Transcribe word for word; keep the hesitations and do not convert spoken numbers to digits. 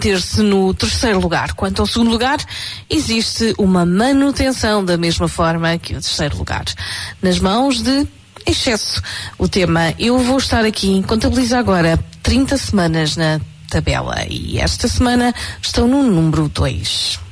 ter-se no terceiro lugar. Quanto ao segundo lugar, existe uma manutenção da mesma forma que o terceiro lugar. Nas mãos de excesso. O tema, eu vou estar aqui, contabilizo agora trinta semanas na tabela e esta semana estão no número dois.